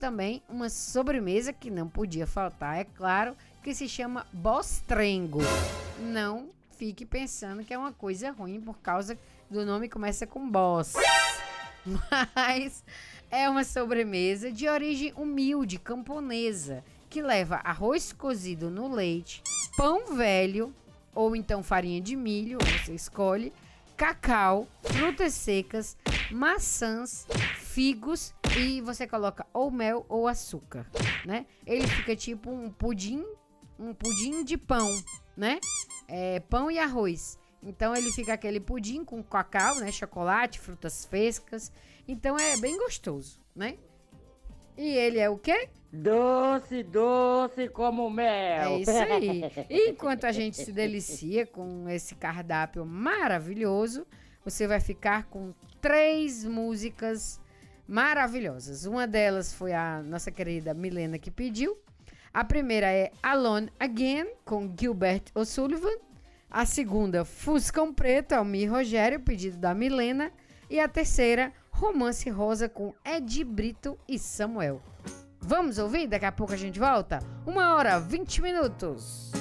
também uma sobremesa que não podia faltar, é claro, que se chama bostrengo. Não fique pensando que é uma coisa ruim por causa do nome que começa com boss. Mas é uma sobremesa de origem humilde, camponesa, que leva arroz cozido no leite, pão velho, ou então farinha de milho, você escolhe, cacau, frutas secas, maçãs, figos e você coloca ou mel ou açúcar, né? Ele fica tipo um pudim de pão, né? Pão e arroz. Então ele fica aquele pudim com cacau, né? Chocolate, frutas frescas. Então é bem gostoso, né? E ele é o quê? Doce, doce como mel. É isso aí. E enquanto a gente se delicia com esse cardápio maravilhoso, você vai ficar com 3 músicas maravilhosas. Uma delas foi a nossa querida Milena que pediu. A primeira é Alone Again, com Gilbert O'Sullivan. A segunda, Fuscão Preto, Almir Rogério, pedido da Milena. E a terceira, Romance Rosa, com Edi Brito e Samuel. Vamos ouvir? Daqui a pouco a gente volta. 1h20.